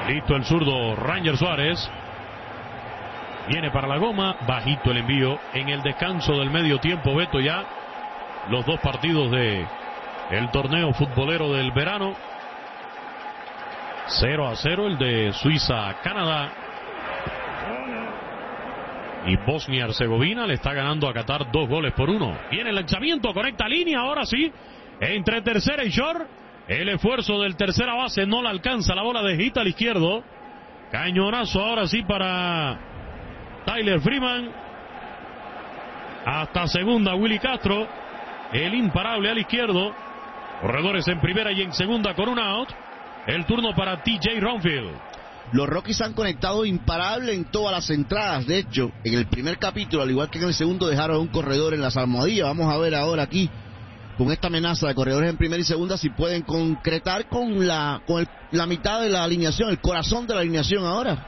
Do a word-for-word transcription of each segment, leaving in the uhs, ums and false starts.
Listo el zurdo Ranger Suárez. Viene para la goma, bajito el envío. En el descanso del medio tiempo, Beto, ya los dos partidos de el torneo futbolero del verano. cero a cero el de Suiza-Canadá. Y Bosnia-Herzegovina le está ganando a Qatar dos goles por uno. Viene el lanzamiento, conecta línea, ahora sí. Entre tercera y short. El esfuerzo del tercera base no la alcanza. La bola de hit al izquierdo. Cañonazo ahora sí para Tyler Freeman. Hasta segunda Willy Castro. El imparable al izquierdo. Corredores en primera y en segunda con un out. El turno para T J Ronfield. Los Rockies han conectado imparable en todas las entradas. De hecho, en el primer capítulo, al igual que en el segundo, dejaron un corredor en las almohadillas. Vamos a ver ahora aquí, con esta amenaza de corredores en primera y segunda, si pueden concretar con la con el, la mitad de la alineación, el corazón de la alineación ahora.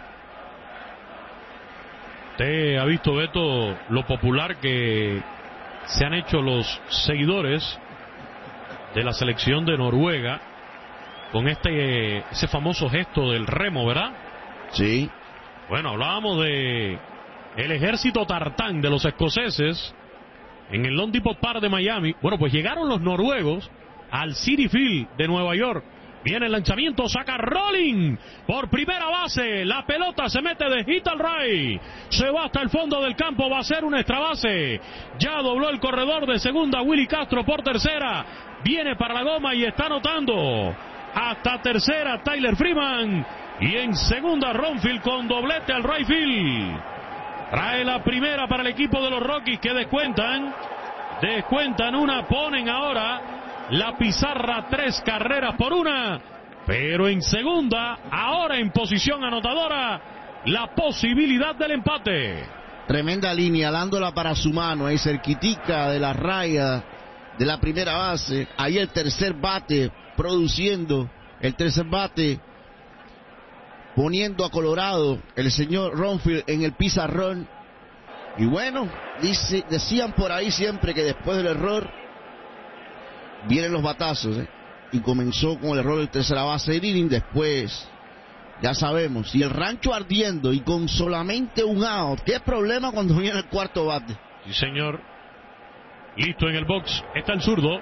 Usted ha visto, Beto, lo popular que se han hecho los seguidores de la selección de Noruega con este ese famoso gesto del remo, ¿verdad? Sí. Bueno, hablábamos de el ejército tartán de los escoceses en el Lone Depot Park de Miami. Bueno, pues llegaron los noruegos al Citi Field de Nueva York. Viene el lanzamiento, saca Rolling por primera base. La pelota se mete de hit al right. Se va hasta el fondo del campo, va a ser una extra base. Ya dobló el corredor de segunda Willy Castro por tercera. Viene para la goma y está anotando. Hasta tercera Tyler Freeman. Y en segunda Ronfield con doblete al right field. Trae la primera para el equipo de los Rockies que descuentan. Descuentan una, ponen ahora la pizarra tres carreras por una. Pero en segunda, ahora en posición anotadora, la posibilidad del empate. Tremenda línea, dándola para su mano, ahí cerquitica de la raya de la primera base. Ahí el tercer bate produciendo, el tercer bate poniendo a Colorado, el señor Ronfield en el pizarrón. Y bueno, dice, decían por ahí siempre que después del error vienen los batazos, ¿eh? Y comenzó con el error del tercera base de inning. Después, ya sabemos, y el rancho ardiendo y con solamente un out. ¿Qué problema cuando viene el cuarto bate? Sí, señor. Listo en el box, está el zurdo.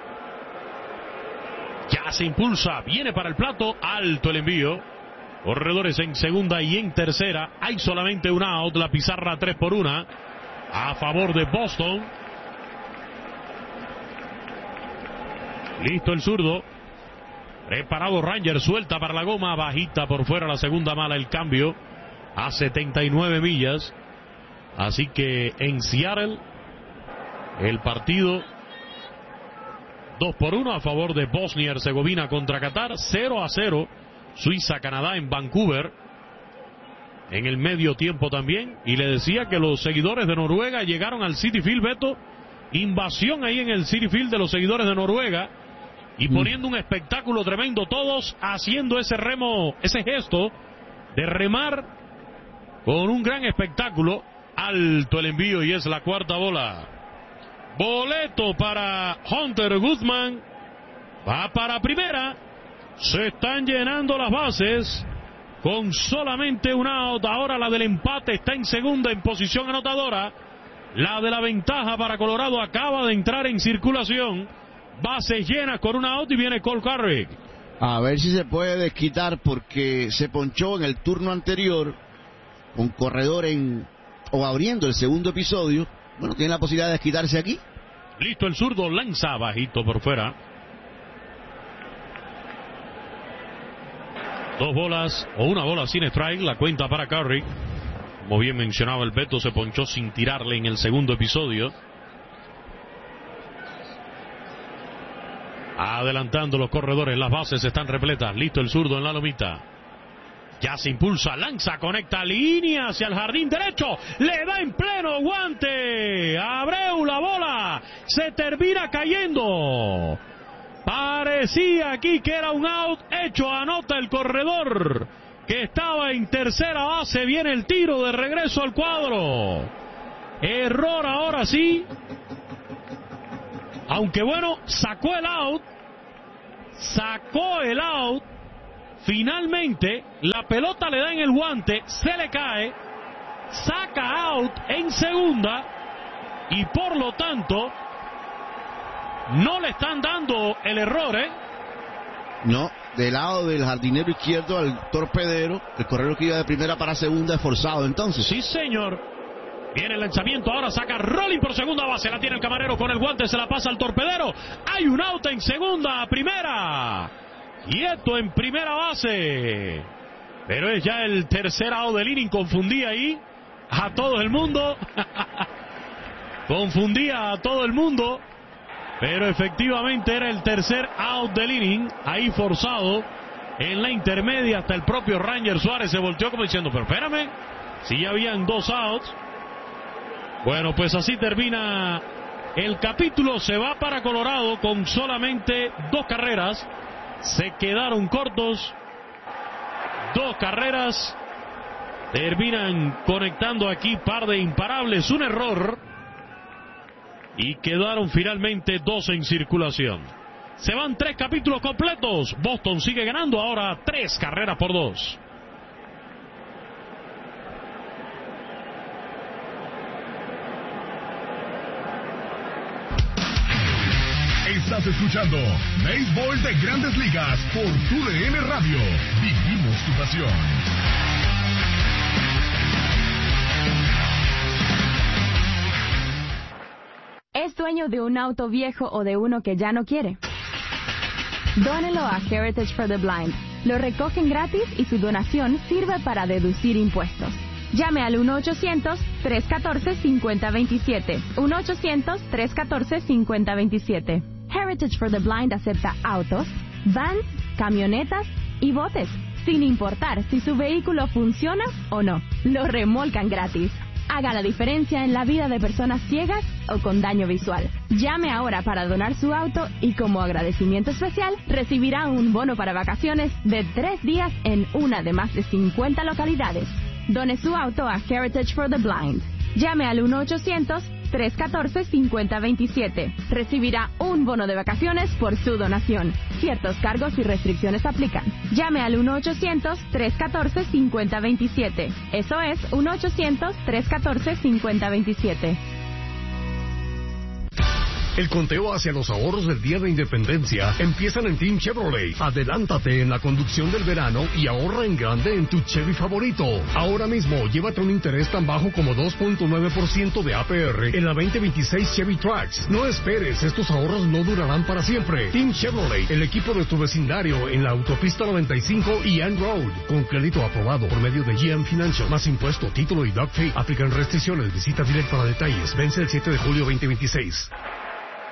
Ya se impulsa, viene para el plato, alto el envío. Corredores en segunda y en tercera. Hay solamente un out, la pizarra tres por una a favor de Boston. Listo el zurdo. Preparado Ranger, suelta para la goma, bajita por fuera, la segunda mala, el cambio a setenta y nueve millas. Así que en Seattle el partido dos por uno a favor de Bosnia-Herzegovina contra Qatar. Cero a cero Suiza-Canadá en Vancouver en el medio tiempo también. Y le decía que los seguidores de Noruega llegaron al Citi Field, Beto. Invasión ahí en el Citi Field de los seguidores de Noruega y poniendo un espectáculo tremendo, todos haciendo ese remo, ese gesto de remar con un gran espectáculo. Alto el envío y es la cuarta bola. Boleto para Hunter Guzmán. Va para primera. Se están llenando las bases con solamente un out. Ahora la del empate está en segunda en posición anotadora. La de la ventaja para Colorado acaba de entrar en circulación. Bases llenas con un out y viene Cole Carrick. A ver si se puede desquitar porque se ponchó en el turno anterior con corredor en o abriendo el segundo episodio. Bueno, tiene la posibilidad de desquitarse aquí. Listo el zurdo, lanza bajito por fuera. Dos bolas o una bola sin strike, la cuenta para Carrick. Como bien mencionaba el Beto, se ponchó sin tirarle en el segundo episodio. Adelantando los corredores, las bases están repletas. Listo el zurdo en la lomita. Ya se impulsa, lanza, conecta línea hacia el jardín derecho. Le da en pleno guante. Abreu la bola. Se termina cayendo. Parecía aquí que era un out hecho. Anota el corredor que estaba en tercera base. Viene el tiro de regreso al cuadro. Error ahora sí. Aunque bueno, sacó el out. Sacó el out. Finalmente, la pelota le da en el guante, se le cae, saca out en segunda y por lo tanto no le están dando el error, ¿eh? No, del lado del jardinero izquierdo al torpedero, el corredor que iba de primera para segunda es forzado entonces. Sí, señor. Viene el lanzamiento, ahora saca Rolling por segunda base, la tiene el camarero con el guante, se la pasa al torpedero. Hay un out en segunda, primera. Quieto en primera base. Pero es ya el tercer out del inning, confundía ahí a todo el mundo. Confundía a todo el mundo. Pero efectivamente era el tercer out del inning, ahí forzado en la intermedia, hasta el propio Ranger Suárez se volteó como diciendo, pero espérame, si ya habían dos outs. Bueno, pues así termina el capítulo, se va para Colorado con solamente dos carreras, se quedaron cortos, dos carreras, terminan conectando aquí par de imparables, un error. Y quedaron finalmente dos en circulación. Se van tres capítulos completos. Boston sigue ganando ahora tres carreras por dos. Estás escuchando Béisbol de Grandes Ligas por Tu D N Radio. Vivimos tu pasión. ¿Es dueño de un auto viejo o de uno que ya no quiere? Dónelo a Heritage for the Blind. Lo recogen gratis y su donación sirve para deducir impuestos. Llame al uno ochocientos, tres uno cuatro, cinco cero dos siete. uno ochocientos, tres uno cuatro, cinco cero dos siete. Heritage for the Blind acepta autos, vans, camionetas y botes, sin importar si su vehículo funciona o no. Lo remolcan gratis. Haga la diferencia en la vida de personas ciegas o con daño visual. Llame ahora para donar su auto y como agradecimiento especial recibirá un bono para vacaciones de tres días en una de más de cincuenta localidades. Done su auto a Heritage for the Blind. Llame al uno ochocientos, tres uno cuatro, cinco cero dos siete. Recibirá un bono de vacaciones por su donación. Ciertos cargos y restricciones aplican. Llame al uno ochocientos, tres uno cuatro, cinco cero dos siete. Eso es uno ochocientos, tres uno cuatro, cinco cero dos siete. El conteo hacia los ahorros del Día de Independencia empiezan en Team Chevrolet. Adelántate en la conducción del verano y ahorra en grande en tu Chevy favorito. Ahora mismo, llévate un interés tan bajo como dos punto nueve por ciento de A P R en la veinte veintiséis Chevy Trax. No esperes, estos ahorros no durarán para siempre. Team Chevrolet, el equipo de tu vecindario en la autopista noventa y cinco y Ann Road. Con crédito aprobado por medio de G M Financial. Más impuesto, título y doc fee. Aplican restricciones. Visita directo a detalles. Vence el siete de julio veinte veintiséis.